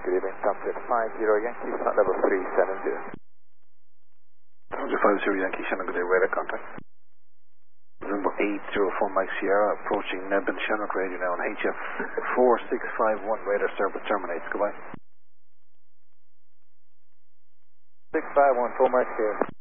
good evening, Sunset 50 Yankee, flight level 370. Sunset 50 Yankee, Shannon, good day, radar contact. Zumba 804 Mike Sierra, approaching Nebben Chinook radio now on HF 4651, radar service terminates, goodbye. 6514 Mike Sierra.